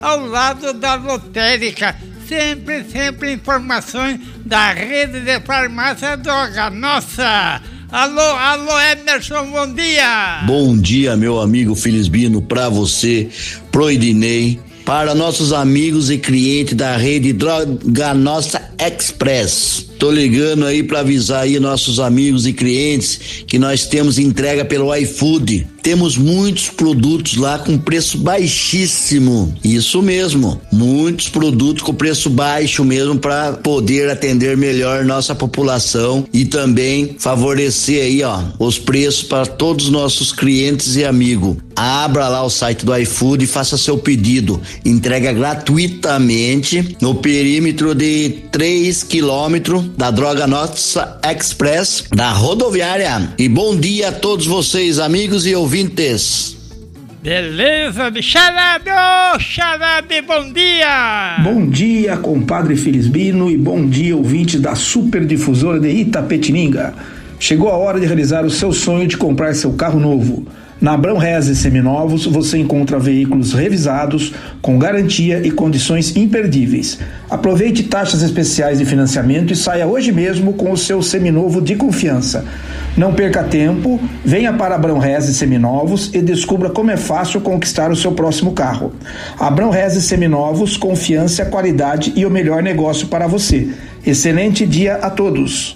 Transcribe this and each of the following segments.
ao lado da lotérica. Sempre informações da rede de farmácia Droga Nossa. Alô, Emerson, bom dia. Bom dia, meu amigo Felisbino, pra você, pro Idinei, para nossos amigos e clientes da rede Droga Nossa Express. Tô ligando aí para avisar aí nossos amigos e clientes que nós temos entrega pelo iFood. Temos muitos produtos lá com preço baixíssimo. Isso mesmo, muitos produtos com preço baixo mesmo para poder atender melhor nossa população e também favorecer aí, os preços para todos os nossos clientes e amigos. Abra lá o site do iFood e faça seu pedido. Entrega gratuitamente no perímetro de 3 quilômetros da Droga Nossa Express, da rodoviária. E bom dia a todos vocês, amigos e ouvintes. Beleza, Xarabe, bom dia! Bom dia, compadre Felisbino, e bom dia, ouvinte da Super Difusora de Itapetininga. Chegou a hora de realizar o seu sonho de comprar seu carro novo. Na Abrão Reze Seminovos você encontra veículos revisados, com garantia e condições imperdíveis. Aproveite taxas especiais de financiamento e saia hoje mesmo com o seu seminovo de confiança. Não perca tempo, venha para Abrão Reze Seminovos e descubra como é fácil conquistar o seu próximo carro. Abrão Reze Seminovos, confiança, qualidade e o melhor negócio para você. Excelente dia a todos.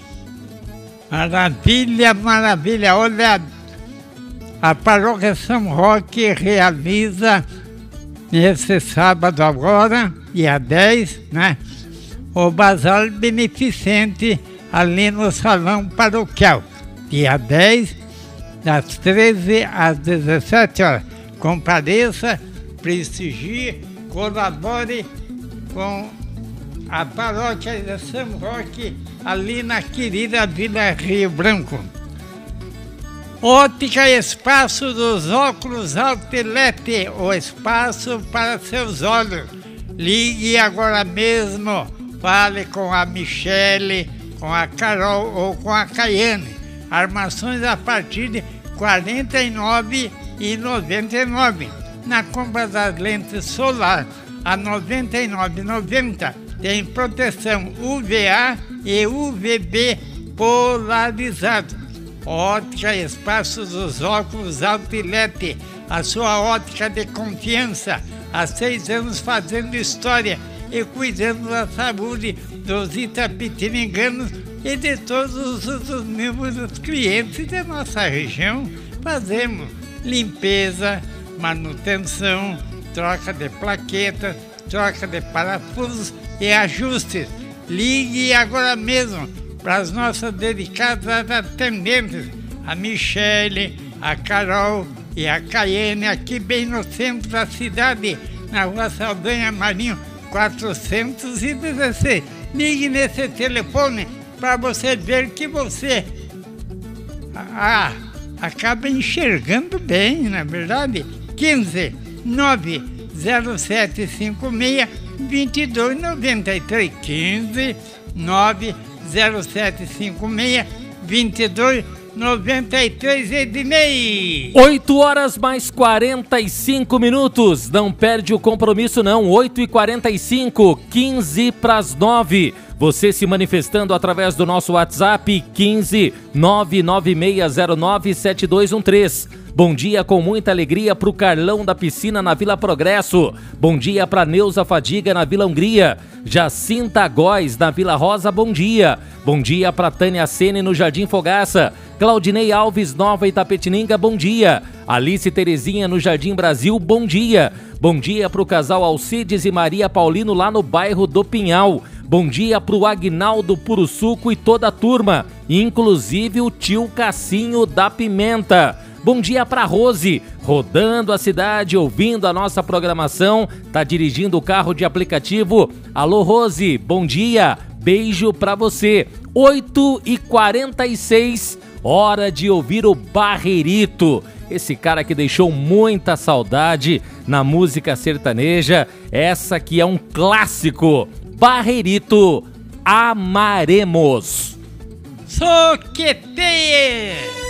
Maravilha, olha... A Paróquia São Roque realiza nesse sábado agora, dia 10, o Bazar Beneficente ali no Salão Paroquial. Dia 10, das 13 às 17 horas. Compareça, prestigie, colabore com a Paróquia de São Roque ali na querida Vila Rio Branco. Ótica Espaço dos Óculos Outlet, o espaço para seus olhos. Ligue agora mesmo, fale com a Michele, com a Carol ou com a Caiane. Armações a partir de R$ 49,99. Na compra das lentes solar, a R$ 99,90. Tem proteção UVA e UVB polarizado. Ótica Espaço dos Óculos Outlet, a sua ótica de confiança, há 6 anos fazendo história e cuidando da saúde dos itapetininganos e de todos os membros clientes da nossa região. Fazemos limpeza, manutenção, troca de plaquetas, troca de parafusos e ajustes. Ligue agora mesmo para as nossas dedicadas atendentes, a Michele, a Carol e a Caiane, aqui bem no centro da cidade, na Rua Saldanha Marinho, 416. Ligue nesse telefone para você ver que você acaba enxergando bem, na verdade. 15 90756 2293. 15 90756-2293, Ednei. 8 horas mais 45 minutos. Não perde o compromisso não. 8h45, 15 para as 9. Você se manifestando através do nosso WhatsApp 15 996097213. Bom dia com muita alegria pro Carlão da Piscina na Vila Progresso. Bom dia pra Neuza Fadiga na Vila Hungria. Jacinta Góes na Vila Rosa, bom dia. Bom dia pra Tânia Sene no Jardim Fogaça. Claudinei Alves, Nova Itapetininga, bom dia. Alice Terezinha no Jardim Brasil, bom dia. Bom dia pro casal Alcides e Maria Paulino lá no bairro do Pinhal. Bom dia pro Agnaldo Puruçuco e toda a turma, inclusive o tio Cassinho da Pimenta. Bom dia pra Rose, rodando a cidade, ouvindo a nossa programação, tá dirigindo o carro de aplicativo. Alô Rose, bom dia, beijo pra você. 8h46, hora de ouvir o Barreirito. Esse cara que deixou muita saudade na música sertaneja, essa que é um clássico. Barreirito, Amaremos. Soqueteie!